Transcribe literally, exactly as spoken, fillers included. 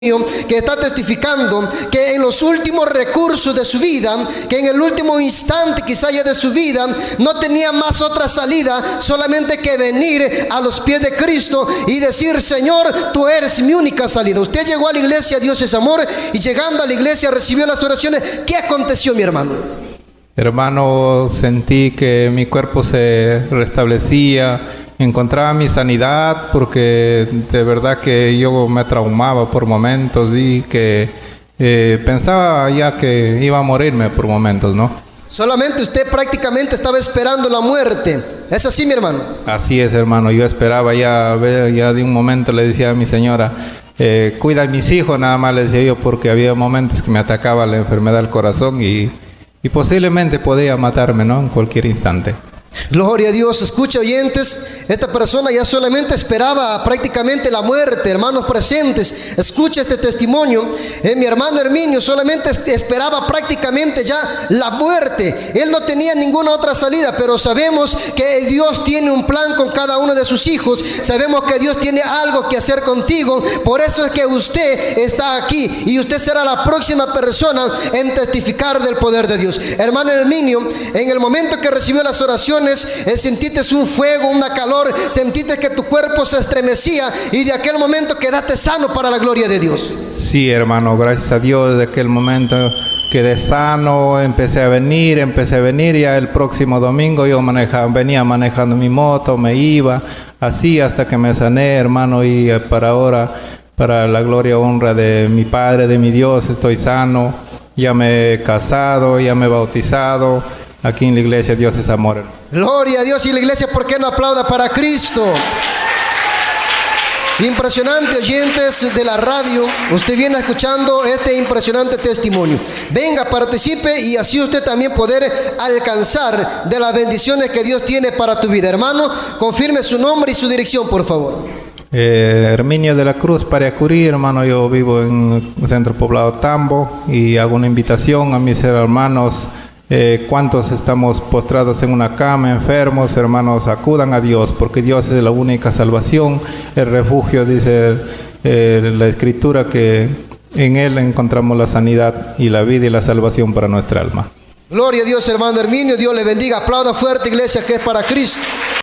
que está testificando que en los últimos recursos de su vida, que en el último instante quizá ya de su vida, no tenía más otra salida solamente que venir a los pies de Cristo y decir: Señor, tú eres mi única salida. Usted llegó a la iglesia, Dios es amor, y llegando a la iglesia recibió las oraciones. ¿Qué aconteció, mi hermano? Hermano, sentí que mi cuerpo se restablecía, encontraba mi sanidad, porque de verdad que yo me traumaba por momentos y que eh, pensaba ya que iba a morirme por momentos, ¿no? Solamente usted prácticamente estaba esperando la muerte. ¿Es así, mi hermano? Así es, hermano. Yo esperaba ya, ya de un momento le decía a mi señora, eh, cuida a mis hijos, nada más le decía yo, porque había momentos que me atacaba la enfermedad del corazón y, y posiblemente podía matarme, ¿no? En cualquier instante. Gloria a Dios. Escucha, oyentes, esta persona ya solamente esperaba prácticamente la muerte. Hermanos presentes, escucha este testimonio. eh, mi hermano Herminio solamente esperaba prácticamente ya la muerte. Él no tenía ninguna otra salida, pero sabemos que Dios tiene un plan con cada uno de sus hijos. Sabemos que Dios tiene algo que hacer contigo. Por eso es que usted está aquí y usted será la próxima persona en testificar del poder de Dios. Hermano Herminio, en el momento que recibió las oraciones, Eh, sentiste un fuego, una calor, sentiste que tu cuerpo se estremecía y de aquel momento quedaste sano para la gloria de Dios. Sí, hermano, gracias a Dios, de aquel momento quedé sano, empecé a venir, empecé a venir, ya el próximo domingo yo manejaba, venía manejando mi moto, me iba, así hasta que me sané, hermano, y para ahora, para la gloria y honra de mi Padre, de mi Dios, estoy sano, ya me he casado, ya me he bautizado, aquí en la iglesia Dios es amor. Gloria a Dios. Y la iglesia, ¿por qué no aplauda para Cristo? Impresionante, oyentes de la radio, usted viene escuchando este impresionante testimonio. Venga, participe y así usted también poder alcanzar de las bendiciones que Dios tiene para tu vida. Hermano, confirme su nombre y su dirección, por favor. Eh, Herminio de la Cruz, Pariacurí, hermano. Yo vivo en el centro poblado Tambo y hago una invitación a mis hermanos. Eh, ¿Cuántos estamos postrados en una cama, enfermos? Hermanos, acudan a Dios, porque Dios es la única salvación, el refugio, dice eh, la Escritura, que en Él encontramos la sanidad y la vida y la salvación para nuestra alma. Gloria a Dios, hermano Herminio. Dios le bendiga. Aplauda fuerte, iglesia, que es para Cristo.